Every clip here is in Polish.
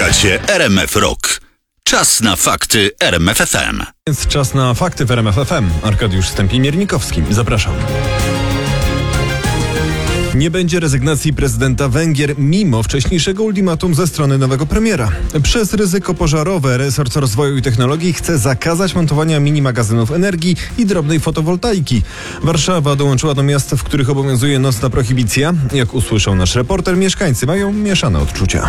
Słuchacie RMF Rock. Czas na fakty RMF FM. Więc czas na fakty w RMF FM. Arkadiusz Stępień-Miernikowski. Zapraszam. Nie będzie rezygnacji prezydenta Węgier mimo wcześniejszego ultimatum ze strony nowego premiera. Przez ryzyko pożarowe resort rozwoju i technologii chce zakazać montowania mini magazynów energii i drobnej fotowoltaiki. Warszawa dołączyła do miast, w których obowiązuje nocna prohibicja. Jak usłyszał nasz reporter, mieszkańcy mają mieszane odczucia.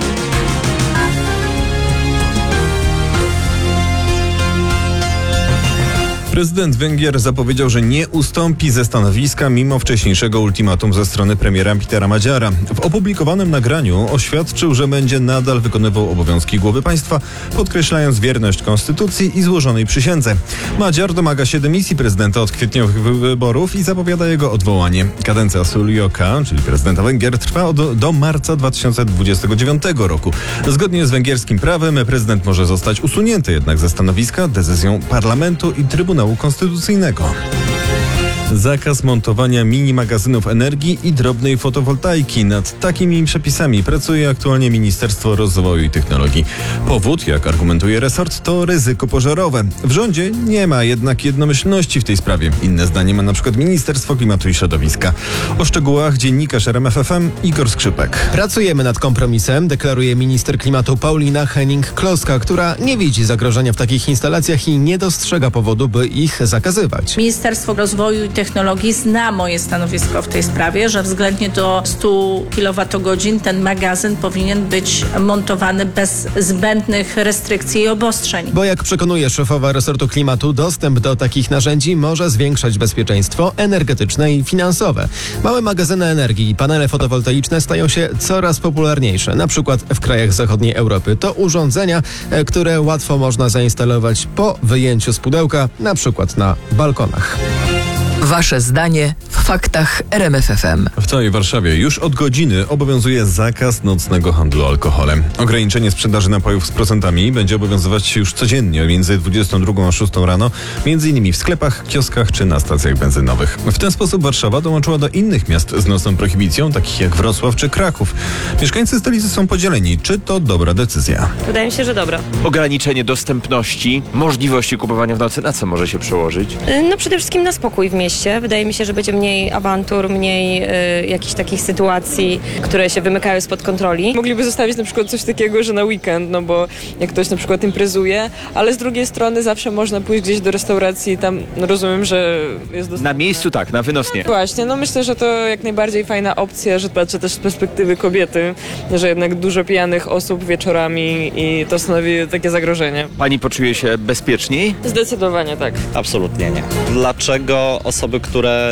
Prezydent Węgier zapowiedział, że nie ustąpi ze stanowiska mimo wcześniejszego ultimatum ze strony premiera Petera Magyara. W opublikowanym nagraniu oświadczył, że będzie nadal wykonywał obowiązki głowy państwa, podkreślając wierność konstytucji i złożonej przysiędze. Magyar domaga się dymisji prezydenta od kwietniowych wyborów i zapowiada jego odwołanie. Kadencja Sulioka, czyli prezydenta Węgier, trwa do marca 2029 roku. Zgodnie z węgierskim prawem prezydent może zostać usunięty jednak ze stanowiska decyzją parlamentu i Trybunału Konstytucyjnego. Zakaz montowania mini magazynów energii i drobnej fotowoltaiki. Nad takimi przepisami pracuje aktualnie Ministerstwo Rozwoju i Technologii. Powód, jak argumentuje resort, to ryzyko pożarowe. W rządzie nie ma jednak jednomyślności w tej sprawie. Inne zdanie ma na przykład Ministerstwo Klimatu i Środowiska. O szczegółach dziennikarz RMF FM Igor Skrzypek. Pracujemy nad kompromisem, deklaruje minister klimatu Paulina Henning-Kloska, która nie widzi zagrożenia w takich instalacjach i nie dostrzega powodu, by ich zakazywać. Ministerstwo Rozwoju i Technologii zna moje stanowisko w tej sprawie, że względnie do 100 kWh ten magazyn powinien być montowany bez zbędnych restrykcji i obostrzeń. Bo jak przekonuje szefowa resortu klimatu, dostęp do takich narzędzi może zwiększać bezpieczeństwo energetyczne i finansowe. Małe magazyny energii i panele fotowoltaiczne stają się coraz popularniejsze, na przykład w krajach zachodniej Europy. To urządzenia, które łatwo można zainstalować po wyjęciu z pudełka, na przykład na balkonach. Wasze zdanie w faktach RMF FM. W całej Warszawie już od godziny obowiązuje zakaz nocnego handlu alkoholem. Ograniczenie sprzedaży napojów z procentami będzie obowiązywać już codziennie między 22 a 6 rano, m.in. w sklepach, kioskach czy na stacjach benzynowych. W ten sposób Warszawa dołączyła do innych miast z nocną prohibicją, takich jak Wrocław czy Kraków. Mieszkańcy stolicy są podzieleni. Czy to dobra decyzja? Wydaje mi się, że dobra. Ograniczenie dostępności, możliwości kupowania w nocy, na co może się przełożyć? No przede wszystkim na spokój w mieście. Wydaje mi się, że będzie mniej awantur, mniej jakichś takich sytuacji, które się wymykają spod kontroli. Mogliby zostawić na przykład coś takiego, że na weekend, no bo jak ktoś na przykład imprezuje, ale z drugiej strony zawsze można pójść gdzieś do restauracji i tam rozumiem, że jest dostępne. Na miejscu tak, na wynos nie. Właśnie, no myślę, że to jak najbardziej fajna opcja, że patrzę też z perspektywy kobiety, że jednak dużo pijanych osób wieczorami i to stanowi takie zagrożenie. Pani poczuje się bezpieczniej? Zdecydowanie tak. Absolutnie nie. Dlaczego osoby, które